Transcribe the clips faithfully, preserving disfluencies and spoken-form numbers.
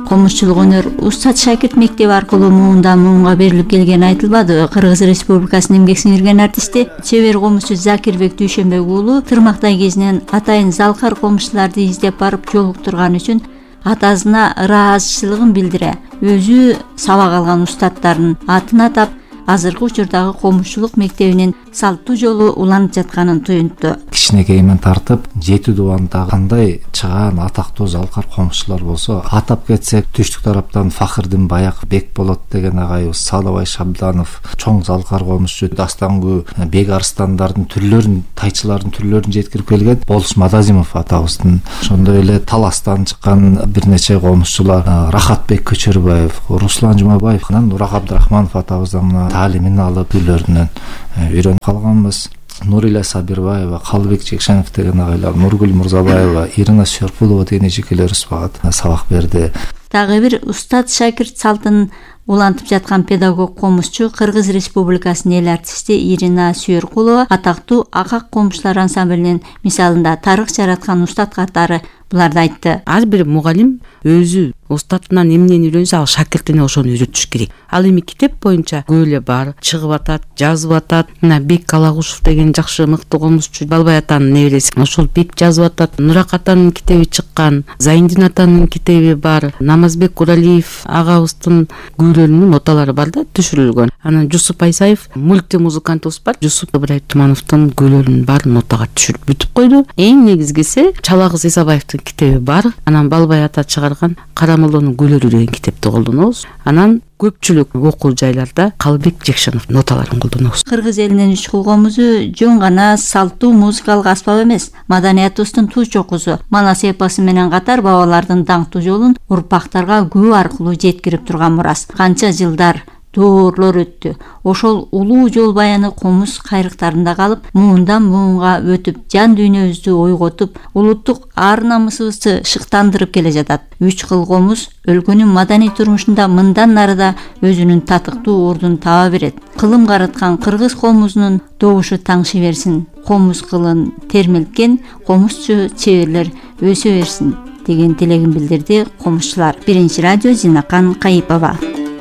комузчулук өнөр Устат шакирт мектеби аркылуу муундан муунга берилип келгени айтылбады. Кыргыз Республикасынын эмгек сиңирген артисти, чебер комузчу Закирбек Дүйшөнбек уулу тырмактай кезинен атайын залкар комузчуларды издеп барып жолуктурган үчүн атасына ыраазычылыгын билдире. Өзү сабак алган устаттардын атын атап, азыркы учурдагы комузчулук мектебинин салттуу жолу уланып жатканын туюнтту. Кичинекейимен тартып, жети дубанда кандай чыгаан атактуу залкар комузчулар болсо, атап кетсек, түштүк тараптан Фахырдин Баяк, Бекболот деген агайыбыз, Салыбай Шабданов, чоң залкар комузчу, Дастангү, Бек Арстандардын түрлөрүн, тайчылардын түрлөрүн жеткирип келген Болуш Мадазимов атабыздын, ошондой эле Таластан чыккан бир нече комузчулар, Рахатбек Көчөрбаев, Руслан Жумабаев, Нурак Абдрахманов атабыздан таалимин алып үйлөрүнөн үйрөнүп калганбыз. Нурила Сабирбаева, Калбек Жекшенов деген агайлар, Нургүл Мурзабаева, Ирина Сёрпулова деген эжекелерибиз багат сабак берди. Дагы бир устат шакирт салтын улантып жаткан педагог комузчу Кыргыз Республикасынын эл артисти Ирина Сүйөркулова атактуу Акак комузчулар ансамблинин мисалында тарых жараткан устат катары буларды айтты. Ар бир мугалим өзү устатынан эмнени үйрөнсө, ал шакиртине ошону үйрөтүш керек. Ал эми китеп боюнча көп эле бар, чыгып атат, жазып атат. Мына Бек Калагушев деген жакшы мыкты комузчу, Балбай атанын небереси. Ошол Бек жазып атат. Нурак атанын китеби чыккан, Зайындин атанын китеби бар, Намазбек Куралиев агабыздын күйлөрүнүн ноталары бар да, түшүрүлгөн. Анан Жусуп Айсаев мультимузыкантыбыз бар, Жусуп Ыбырай Тумановдун күйлөрүнүн баарын нотага түшүрүп бүтүп койду. Эң негизгиси Чалагыз Исабаевдин китеби бар. Анан Балбай ата чыгарган Карамолдонун күйлөрү деген китепти колдонобуз. Анан көпчүлүк окуу жайларда Калбек Жекшенов ноталарын колдонобуз. Кыргыз элинин үч кул комузу жөн гана салттуу музыкалык аспап эмес, маданиятыбыздын туу чокусу, манас эпосу менен катар бабалардын даңктуу жолун урпактарга күбө аркылуу жеткирип турган мурас. Канча жылдар доорлор өттү. Ошол улуу жол баяны комуз кайрыктарында калып, муундан муунга өтүп, жан дүйнөбүздү ойготуп, улуттук ар намысыбызды шыктандырып келе жатат. Үч кыл комуз өлкөнүн маданий турмушунда мындан нарыда өзүнүн татыктуу ордун таба берет. Кылым карыткан кыргыз комузунун добушу таңшы берсин. Комуз кылын термелткен комузчу чеберлер өсө берсин деген тилегин билдирди комузчулар. Биринчи радио Зинакан Кайыпова.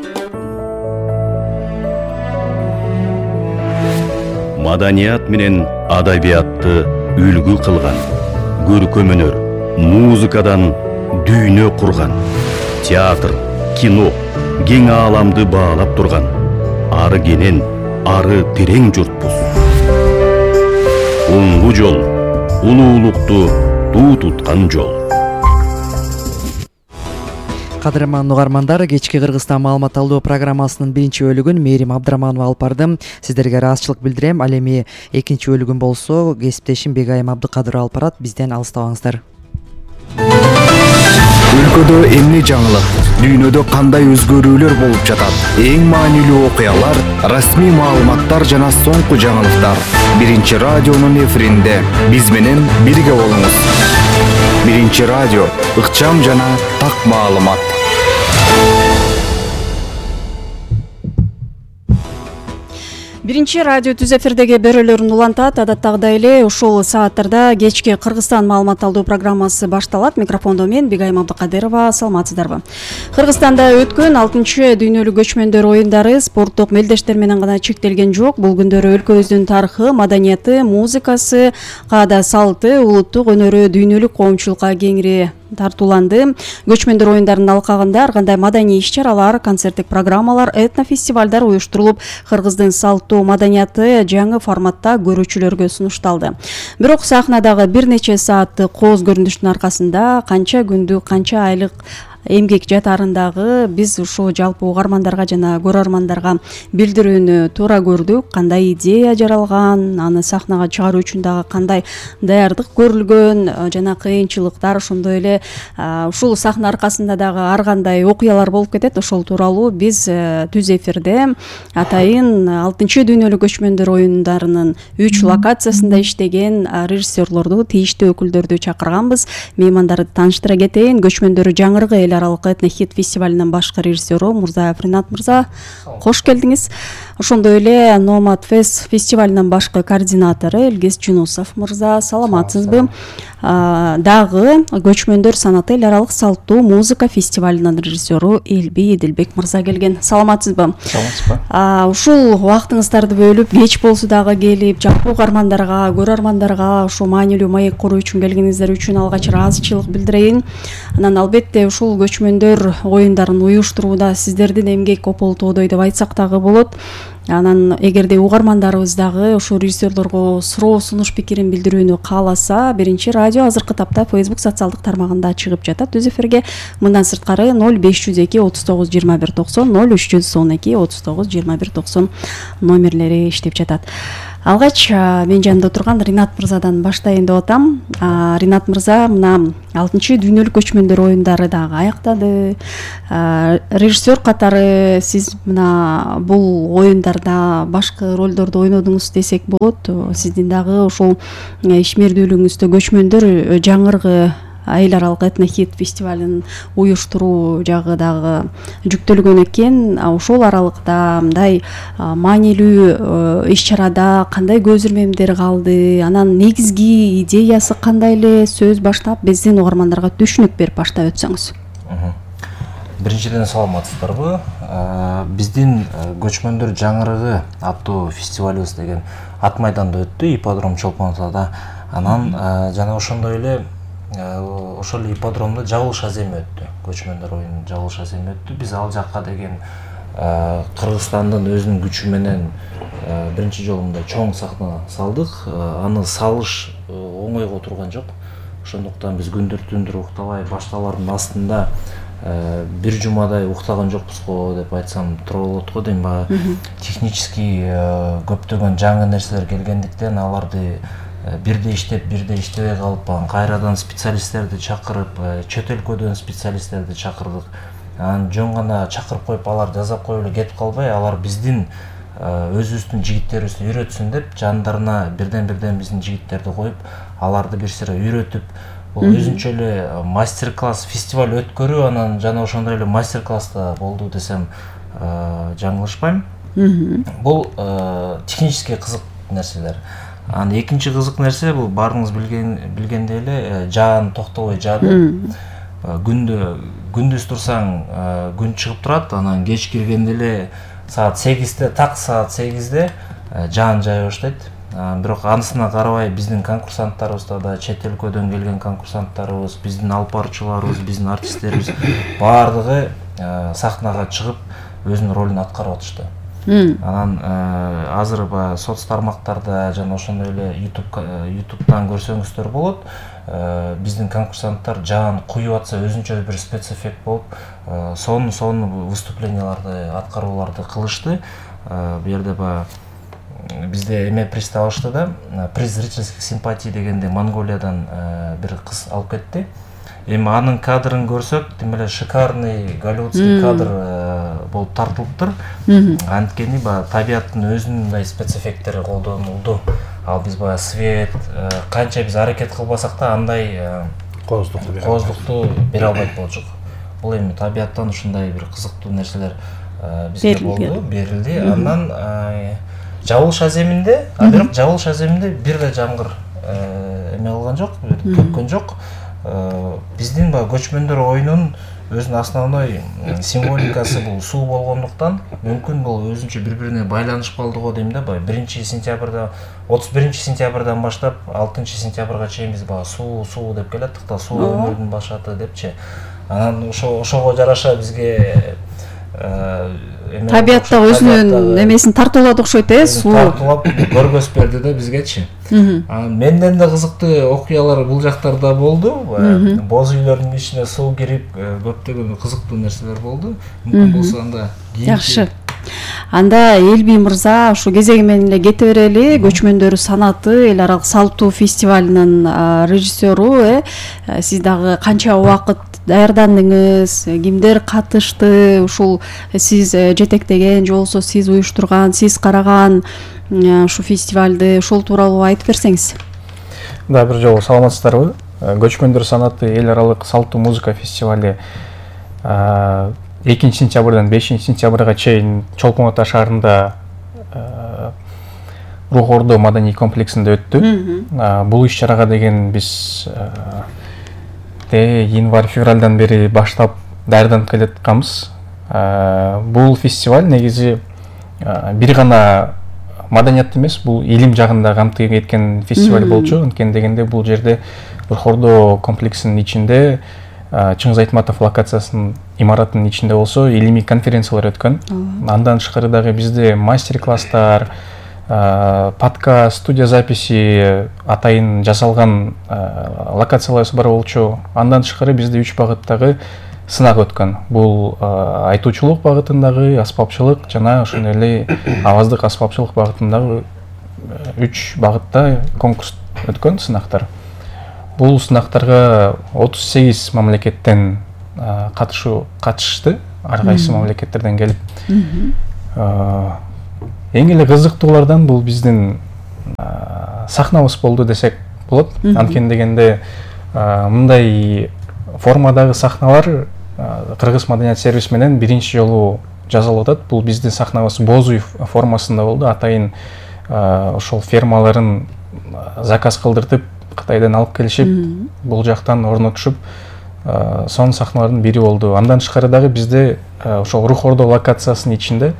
Маданият менен адабиятты үлгү кылган, көркөм өнөр, музыкадан дүйнө курган, театр, кино, кең ааламды баалап турган, ары кенен, ары терең журтпуз. Оңгу жол, улуулукту туу туткан жол. Кадырман угармандар, кечки Кыргызстан маалымат алуу программасынын биринчи бөлүгүн Мээрим Абдыраманова алып бардым. Сиздерге ыраазычылык билдирем. Ал эми экинчи бөлүгүн болсо кесиптешим Бегайым Абдыкадырова алып барат. Бизден алыстабаңыздар. Өлкөдө эмне жаңылык, дүйнөдө кандай өзгөрүүлөр болуп жатат? Эң маанилүү окуялар, расмий маалыматтар жана соңку жаңылыктар. Биринчи радионун эфиринде биз менен бирге болуңуз. Биринчи радио, ыкчам жана так маалымат. Биринчи радио түз эфирдеги берүүлөрүн улантат. Адаттагыдай эле ушул сааттарда кечки Кыргызстан маалымат алуу программасы башталат. Микрофондо мен Бегайым Абдыкадырова. Саламатсыздарбы? Кыргызстанда өткөн алтынчы дүйнөлүк көчмөндөр оюндары спорттук мелдештер менен гана чектелген жок. Бул күндөрү өлкөбүздүн тарыхы, маданияты, музыкасы, каада салты, улуттук өнөрү дүйнөлүк коомчулукка кеңири тартууланды. Көчмөндөр оюндарынын алкагында ар кандай маданий иш-чаралар, концерттик программалар, этнофестивалдар уюштурулуп, кыргыздын салттуу маданияты жаңы форматта көрүүчүлөргө сунушталды. Бирок сахнадагы бир нече сааттык кооз көрүнүштүн аркасында канча күндүк, канча айлык эмгек жатарындагы биз ушул жалпы угармандарга жана көрөрмандарга билдирүүнү туура көрдүк. Кандай идея жаралган, аны сахнага чыгаруу үчүн дагы кандай даярдык көрүлгөн жана кыйынчылыктар, ошондой эле ушул сахна аркасында дагы ар кандай окуялар болуп кетет. Ошол тууралуу биз түз эфирде атайын алтынчы дүйнөлүк көчмөндөр оюндарынын үч локациясында иштеген режиссерлорду, тийиштүү өкүлдөрдү чакырганбыз. Меймандарды тааныштыра кетейин. Көчмөндөр жаңырыгы эл аралык этнохит фестивалинин башкы режиссеру Мурзаев Ринат мырза, кош келдиңиз. Ошондой эле Номад Фест фестивалинин башкы координатору Элгиз Жунусов мырза, саламатсызбы? Дагы көчмөндөр санаты эл аралык салттуу музыка фестивалинин режиссеру Элби Эдилбек мырза келген. Саламатсызбы? Саламатсызбы. Ушул убактыңыздарды бөлүп, кеч болсо дагы келип, жакшы угармандарга, көрөрмандарга ушу маанилүү маек куруу үчүн келгениңиздер үчүн алгач ыраазычылык билдирейин. Анан албетте ушул көчмөндөр оюндарын уюштурууда сиздердин эмгек ополтоодой деп айтсак дагы болот. Анан эгерде угармандарыбыз дагы ошо режиссерлорго суроо, сунуш, пикирин билдирүүнү кааласа, биринчи радио азыркы тапта Facebook социалдык тармагында чыгып жатат түз эфирге. Мындан сырткары ноль беш жүз эки отуз тогуз жыйырма бир токсон, ноль үч жүз он эки отуз тогуз жыйырма бир токсон номерлери иштеп жатат. Алгач мен жанында турган Ринат мырзадан баштайын деп атам. Ринат мырза мына алтынчы дүйнөлүк көчмөндөр оюндары дагы аяктады. Режиссер катары сиз мына бул оюндарда башкы ролдорду ойнодуңуз десек болот. Сиздин дагы ошол ишмердүүлүгүңүздө көчмөндөр жаңыргы эл аралык этнохит фестивалин уюштуруу жагы дагы жүктөлгөн экен. Ошол аралыкта мындай маанилүү иш-чарада кандай көз ирмемдер калды? Анан негизги идеясы кандай эле? Сөз баштап биздин угармандарга түшүнүк берип баштап өтсөңүз. Биринчиден саламатсыздарбы? Биздин көчмөндөр жаңырыгы аттуу фестивалыбыз деген ат майданда өттү, ипподром Чолпон атада. Анан жана ошондой эле ошол ипподромдо жабылыш аземи өттү. Көчмөндөр оюнунун жабылыш аземи өттү. Биз ал жакка деген Кыргызстандын өзүнүн күчү менен биринчи жолу мындай чоң сахна салдык. Аны салыш оңойго турган жок. Ошондуктан биз күндүр түндүр уктабай башталардын астында бир жумадай уктаган жокпуз го деп айтсам туура болот го дейм. Технический көптөгөн жаңы нерселер келгендиктен аларды бирде иштеп, бирде иштебей калып, кайрадан специалисттерди чакырып, чөт өлкөдөн специалисттерди чакырдык. Анан жөн гана чакырып коюп, алар жасап коюп эле кетип калбай, алар биздин өзүбүздүн жигиттерибизди үйрөтсүн деп, жандарына бирден-бирден биздин жигиттерди коюп, аларды бир сыйра үйрөтүп, бул өзүнчө эле мастер-класс фестиваль өткөрүү, анан жана ошондой эле мастер-класста болду десем жаңылышпайм. Бул технический кызык нерселер. Анан экинчи кызык нерсе бул баарыңыз билген билгендей эле жаан токтобой жаады. Күндө күндүз турсаң күн чыгып турат, анан кеч киргенде эле саат сегизде, так саат сегизде жаан жая баштайт. Бирок анысына карабай биздин конкурсанттарыбызда да чет өлкөдөн келген конкурсанттарыбыз, биздин алып баруучуларыбыз, биздин артисттерибиз баардыгы сахнага чыгып өзүнүн ролун аткарып атышты. Анан азыр соц тармактарда жана ошондой эле ютубтан көрсөңүздөр болот. Биздин конкурсанттар жаан куюп атса өзүнчө бир спецэффект болуп, сонун сонун выступленияларды, аткарууларды кылышты. Бу жерде бизде эме приз табышты да, приз зрительских симпатий дегенде Монголиядан бир кыз алып кетти. Эми анын кадрын көрсөк, тим эле шикарный голливудский кадр болуп тартылыптыр. Анткени табияттын өзүнүн мындай спецэффекттери колдонулду. Ал биз баягы свет, канча биз аракет кылбасак да андай кооздукту бере албайт болчук. Бул эми табияттан ушундай бир кызыктуу нерселер бизге болду, берилди. Андан жабылыш аземинде, а бирок жабылыш аземинде бир эле жамгыр эме кылган жок, төккөн жок. Биздин көчмөндөр оюнунун өзүнүн основной символикасы бул суу болгондуктан, мүмкүн бул өзүнчө бири-бирине байланышып калды го дейм да. биринчи сентябрда, отуз биринчи сентябрдан баштап алтынчы сентябрга чейин биз суу суу деп келаттык да, суу өмүрдүн башаты депчи. Анан ошого жараша бизге табиятта өзүнүн эмесин тартуулады окшойт, э, суу тартуулап көргөз берди да бизгечи. Анан менден да кызыктуу окуялар бул жактарда болду. Боз үйлөрдүн ичине суу кирип, көптөгөн кызыктуу нерселер болду. Мүмкүн болсо анда жакшы. Анда Элби мырза ушу кезеги менен эле кете берели. Көчмөндөр санаты эл аралык салттуу фестивалынын режиссеру, э, сиз дагы канча убакыт даярдандыңыз, кимдер катышты, ушул сиз жетектеген же болбосо сиз уюштурган, сиз караган ушу фестивалды, ошол тууралуу айтып берсеңиз. Да, бир жолу саламатсыздарбы? Көчмөндөр санаты эл аралык салттуу музыка фестивали экинчи сентябрдан бешинчи сентябрга чейин Чолпон Ата шаарында Рух Ордо маданий комплексинде өттү. Бул иш-чарага деген биз январь-февралдан бери баштап даярданып келатканбыз. Бул фестиваль негизи бир гана маданият эмес, бул илим жагында камтып кеткен фестиваль болчу. Анткени дегенде бул жерде Рух Ордо комплексинин ичинде Чыңгыз Айтматов локациясынын имаратынын ичинде болсо илимий конференциялар өткөн. Андан тышкары дагы бизде мастер-класстар, подкаст, студия записи атайын жасалган локациялар бар болчу. Андан тышкары бизде үч багыттагы сынак өткөн. Бул айтуучулук багытындагы, аспапчылык жана ошондой эле аваздык аспапчылык багытындагы үч багытта конкурс өткөн сынактар. Бул сынактарга отуз сегиз мамлекеттен катышуу катышты, ар кайсы мамлекеттерден келип. Эң эле кызыктуулардан бул биздин сахнабыз болду десек болот. Анткени дегенде мындай формадагы сахналар Кыргыз маданият сервис менен биринчи жолу жасалып атат. Бул биздин сахнабыз боз үй формасында болду. Атайын ошол фермаларын заказ кылдыртып Кытайдан алып келишип, бул жактан орнотушуп, сонун сахналардын бири болду. Андан тышкары дагы бизде ошол Рух Ордо локациясынын ичинде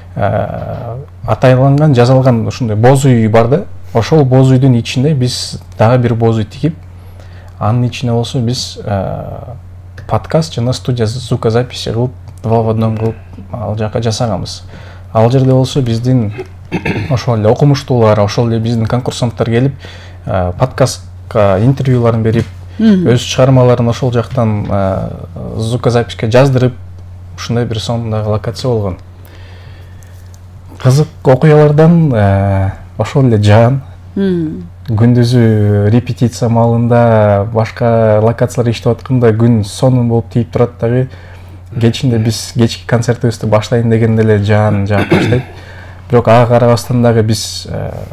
атайланган, жазалган ушундай боз үй бар да. Ошол боз үйдүн ичинде биз дагы бир боз үй тигип, анын ичинде болсо биз подкаст жана студия звукозаписи кылып, два в одном кылып ал жака жасаганбыз. Ал жерде болсо биздин ошол эле окумуштуулар, ошол эле биздин конкурсанттар келип, подкастка интервьюларын берип, өз чыгармаларын ошол жактан звукозаписке жаздырып, ушундай бир сонун локация болгон. Кызык окуялардан ошол эле жаан, күндүзү репетиция маалында башка локациялар иштеп атканда күн сонун болуп тийип турат дагы. Кечинде биз кечки концертибизди баштайын дегенде эле жаан жаап баштайт. Бирок ага карабастан дагы биз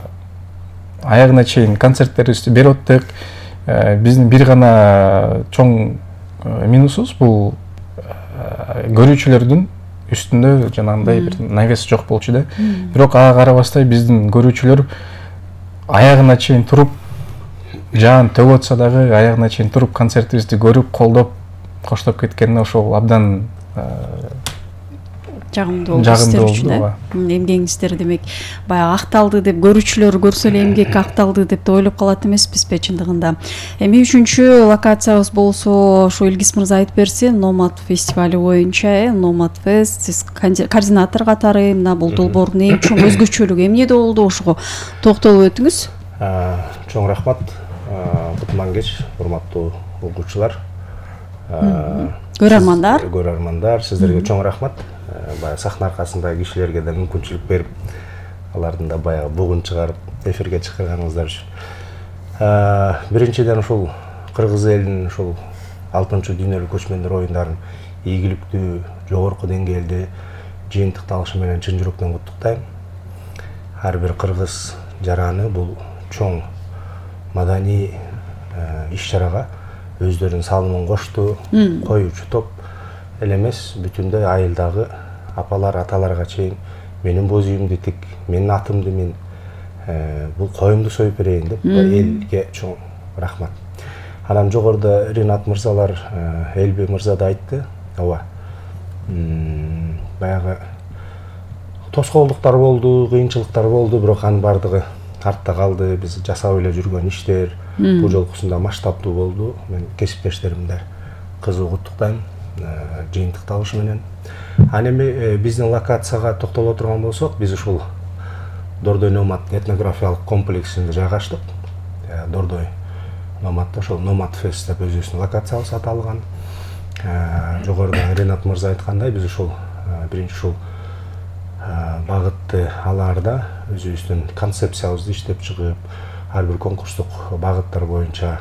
аягына чейин концерттерибизди берип аттык. Биздин бир гана чоң минусубуз бул көрүүчүлөрдүн үстүндө жанагындай бир навес жок болчу да. Бирок ага карабастай биздин көрүүчүлөр аягына чейин туруп, жаан төгүп атса дагы аягына чейин туруп концертибизди көрүп, колдоп, коштоп кеткенине ошол абдан жагымдуу болду сиздер үчүн. Эмгегиңиздер демек баягы акталды деп, көрүүчүлөр көрсө эле эмгек акталды деп да ойлоп калат эмеспизби чындыгында. Эми үчүнчү локациябыз болсо ушу Илгиз мырза айтып берсин, Номад фестивали боюнча, э, Номад фест, сиз координатор катары мына бул долбоордун эң чоң өзгөчөлүгү эмнеде болду, ошого токтолуп өтүңүз. Чоң рахмат, кутман кеч, урматтуу угуучулар, көрөрмандар. Көрөрмандар, сиздерге чоң рахмат. Баягы сахна аркасында кишилерге да мүмкүнчүлүк берип, алардын да баягы бугун чыгарып, эфирге чыгарганыңыздар үчүн. Биринчиден ушул кыргыз элинин ушул алтынчы дүйнөлүк көчмөндөр оюндарын ийгиликтүү, жогорку деңгээлде жыйынтыкталышы менен чын жүрөктөн куттуктайм. Ар бир кыргыз жараны бул чоң маданий иш-чарага өздөрүнүн салымын кошту, коюучу топ эле эмес, бүтүндөй айылдагы апалар, аталарга чейин менин боз үйүмдү тик, менин атымды мен бул коюмду союп берейин деп элге чоң рахмат. Анан жогоруда Ринат мырзалар, Элби мырза да айтты. Ооба. Баягы тоскоолдуктар болду, кыйынчылыктар болду, бирок анын бардыгы артта калды. Биз жасап эле жүргөн иштер бул жолкусунда масштабтуу болду. Мен кесиптештеримди кызуу куттуктайм жыйынтыкталышы менен. Аны эми биздин локацияга токтоло турган болсок, биз ушул Дордой Номад этнографиялык комплексинде жайгаштык. Дордой Номадда ошол Номад фест деп өзүбүздүн локациябыз аталган. Жогоруда Ринат мырза айткандай, биз ушул биринчи ушул багытты алаарда өзүбүздүн концепциябызды иштеп чыгып, ар бир конкурстук багыттар боюнча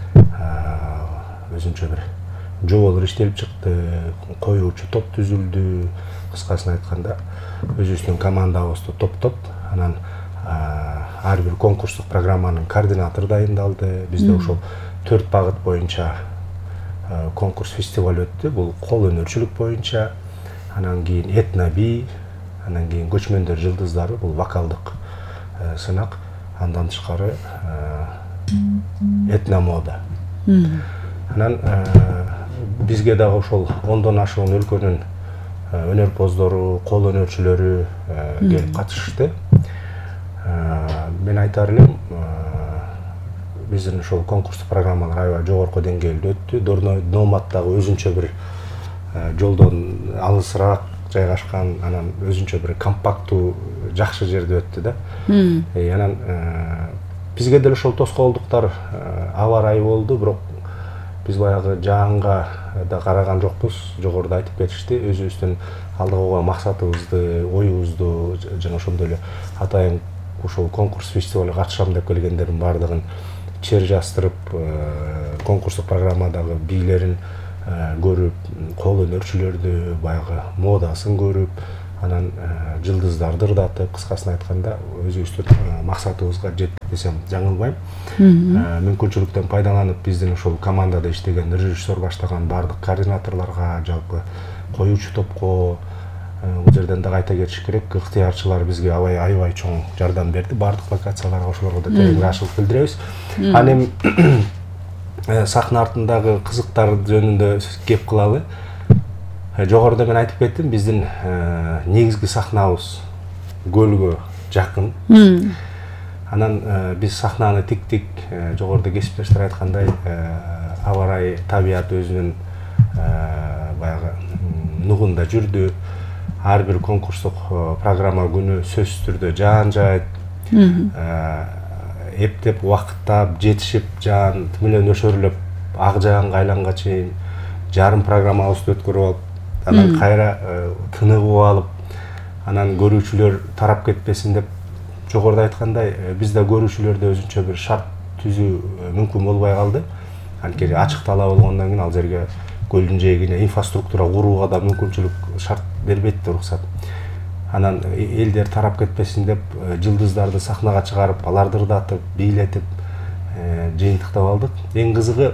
өзүнчө бир жоболор иштелип чыкты, коюучу топ түзүлдү. Кыскасын айтканда, өзүбүздүн командабызды топтоп, анан ар бир конкурстук программанын координатору дайындалды. Бизде ошол төрт багыт боюнча конкурс фестиваль өттү. Бул кол өнөрчүлүк боюнча, анан кийин этноби, анан кийин көчмөндөр жылдыздары, бул вокалдык сынак, андан тышкары этномода. Анан бизге дагы ошол ондон ашуун өлкөнүн өнөрпоздору, кол өнөрчүлөрү келип катышышты. Мен айтар элем, биздин ошол конкурстук программалар аябай жогорку деңгээлде өттү. Номад дагы өзүнчө бир жолдон алысыраак жайгашкан, анан өзүнчө бир компакттуу, жакшы жерде өттү да. Анан бизге деле ошол тоскоолдуктар аба ырайы болду, бирок биз баягы жаанга да караган жокпуз. Жогоруда айтып кетишти, өзүбүздүн алдыга койгон максатыбызды, оюбузду жана ошондой эле атайын ушул конкурс фестивалга катышам деп келгендердин баардыгын чер жастырып, конкурстук программадагы бийлерин көрүп, кол өнөрчүлөрдү, баягы модасын көрүп, анан жылдыздарды ырдатып, кыскасын айтканда өзүбүздүн максатыбызга жеттик десем жаңылбайм. Мүмкүнчүлүктөн пайдаланып биздин ошол командада иштеген режиссер баштаган баардык координаторлорго, жалпы коюучу топко, бул жерден да айта кетиш керек, ыктыярчылар бизге аябай аябай чоң жардам берди. Баардык локацияларга ошолорго да терең ыраазычылык билдиребиз. Анан эми сахна артындагы кызыктар жөнүндө кеп кылалы. Жогоруда мен айтып кеттим, биздин негизги сахнабыз көлгө жакын. Анан биз сахнаны тиктик, жогоруда кесиптештер айткандай, аба ырайы, табият өзүнүн баягы нугунда жүрдү. Ар бир конкурстук программа күнү сөзсүз түрдө жаан жайт, эптеп, убакыттап, жетишип, жаан менен өшөрлөп, ак жаанга айланга чейин жарым программабызды өткөрүп алып, анан кайра тыныгып алып, анан көрүүчүлөр тарап кетпесин деп, жогоруда айткандай, бизде көрүүчүлөрдө өзүнчө бир шарт түзүү мүмкүн болбой калды. Анткени ачык талаа болгондон кийин ал жерге көлдүн жээгине инфраструктура курууга да мүмкүнчүлүк шарт бербейт, уруксат. Анан элдер тарап кетпесин деп, жылдыздарды сахнага чыгарып, аларды ырдатып, бийлетип, жыйынтыктап алдык. Эң кызыгы,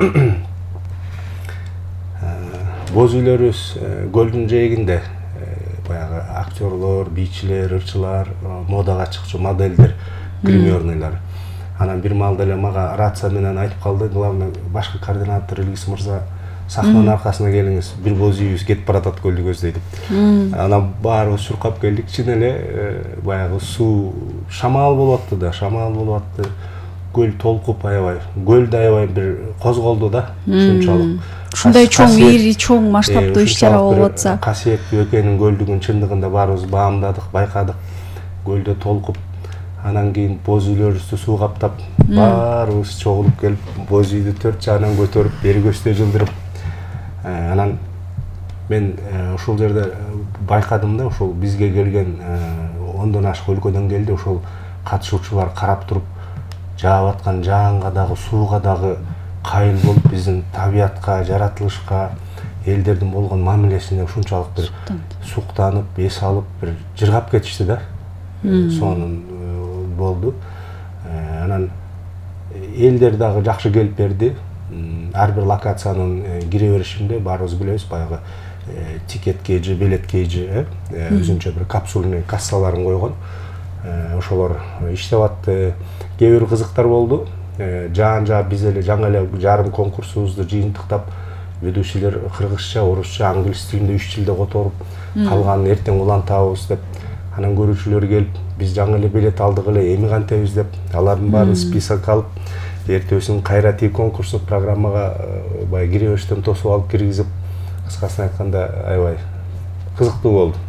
боз үйлөрүбүз көлдүн жээгинде, баягы актерлор, бийчилер, ырчылар, модага чыкчу моделдер, гримерныйлар. Анан бир маалда эле мага рация менен айтып калды, главный башкы координатор Илгиз мырза, сахнанын аркасына келиңиз, бир боз үйүбүз кетип баратат көлдү көздөй деп. Анан баарыбыз чуркап келдик, чын эле баягы суу, шамал болуп атты да, шамал болуп атты. Көл толкуп аябай, көл да аябай бир козголду да, ушунчалык. Ушундай чоң, ири, чоң масштабтуу иш-чара болуп атса. Касиеттүү экенин көлдүгүн чындыгында баарыбыз баамдадык, байкадык. Көлдө толкуп, анан кийин боз үйлөрүбүздү суу каптап, баарыбыз чогулуп келип, боз үйдү төрт жагынан көтөрүп, бери көчтөй жылдырып, анан мен ушул жерде байкадым да, ушул бизге келген ондон ашык өлкөдөн келди, ушул катышуучулар карап туруп, жаап аткан жаанга дагы, сууга дагы кайыл болуп, биздин табиятка, жаратылышка, элдердин болгон мамилесине ушунчалык бир суктанып, эс алып, бир жыргап кетишти да. Сонун болду. Анан элдер дагы жакшы келип берди. Ар бир локациянын кире беришинде баарыбыз билебиз, баягы тикет кейжи, билет кейжи, өзүнчө бир капсулный кассаларын койгон. Ошолор иштеп атты. Кээ бир кызыктар болду. Жаан жаап биз эле жаңы эле жарым конкурсубузду жыйынтыктап, ведущийлер кыргызча, орусча, англис тилинде үч тилде которуп, калганын эртең улантабыз деп, анан көрүүчүлөр келип, биз жаңы эле билет алдык эле, эми кантебиз деп, алардын баарын список алып, эртөөсүн кайра тиги конкурстук программага баягы кире бериштен тосуп алып киргизип, кыскасын айтканда аябай кызыктуу болду.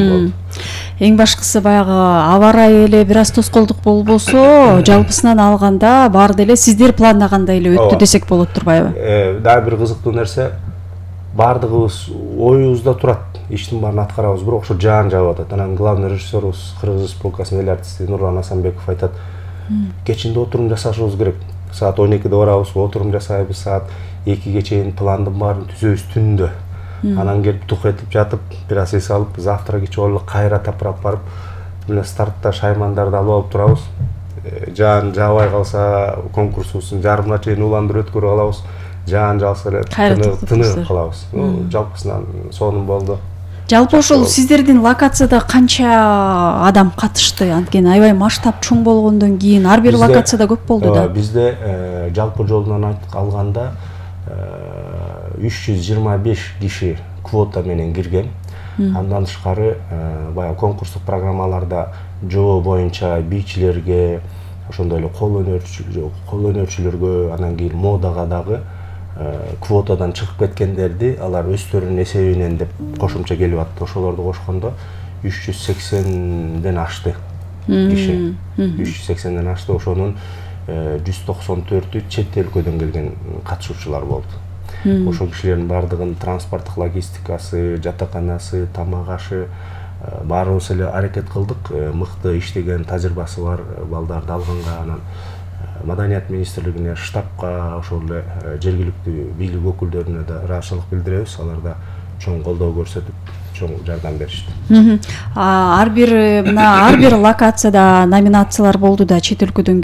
Эң башкысы баягы аба ырайы эле бир аз тоскоолдук болбосо, жалпысынан алганда баары деле сиздер пландагандай эле өттү десек болот турбайбы? Дагы бир кызыктуу нерсе, баардыгыбыз оюбузда турат, иштин баарын аткарабыз, бирок ошо жаан жаап атат. Анан главный режиссерубуз, Кыргыз Республикасынын эл артисти Нурлан Асанбеков айтат, кечинде отурум жасашыбыз керек. Саат он экиде барабыз, отурум жасайбыз, саат экиге чейин пландын баарын түзөбүз түндө. Анан келип тук этип жатып, бир аз эс алып, завтра кече олу кайра тапырап барып, мына стартта шаймандарды алып алып турабыз. Жаан жаабай калса, конкурсубуздун жарымына чейин уландырып өткөрүп алабыз. жаан жалса эле Кайрылып тыныгып калабыз. Жалпысынан сонун болду. Жалпы ошол сиздердин локацияда канча адам катышты? Анткени аябай масштаб чоң болгондон кийин ар бир локацияда көп болду да. Бизде жалпы жолунан алганда үч жүз жыйырма беш киши квота менен кирген. Андан тышкары баягы конкурстук программаларда жоо боюнча бийчилерге, ошондой эле кол өнөрчүлөргө, анан кийин модага дагы квотадан чыгып кеткендерди алар өздөрүнүн эсебинен деп кошумча келип атты. Ошолорду кошкондо үч жүз сексенден ашты киши. үч жүз сексенден ашты. Ошонун жүз токсон төртү чет өлкөдөн келген катышуучулар болду. Ошол кишилердин баардыгынын транспорттук логистикасы, жатаканасы, тамак ашы баарыбыз эле аракет кылдык. Мыкты иштеген тажрыйбасы бар балдарды алганга, анан Маданият министрлигине, штабка, ошол эле жергиликтүү бийлик өкүлдөрүнө да ыраазычылык билдиребиз. Алар да чоң колдоо көрсөтүп, чоң жардам беришти. Ар бир мына ар бир локацияда номинациялар болду да, чет өлкөдөн